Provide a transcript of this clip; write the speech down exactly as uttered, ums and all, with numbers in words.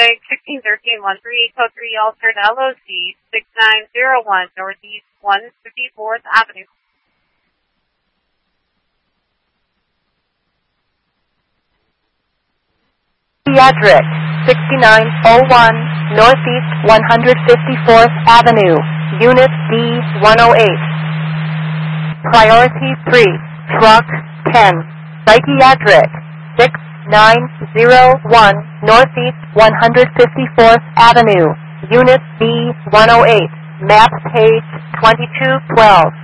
Exotic sixteen thirteen one three, code three altered L O C six nine zero one, Northeast one fifty-fourth Avenue. Pediatric sixty-nine oh one, Northeast one fifty-fourth Avenue, Unit D one oh eight. Priority three, Truck ten, Psychiatric six nine zero one, Northeast one fifty-fourth Avenue, Unit B one oh eight, map page twenty-two twelve.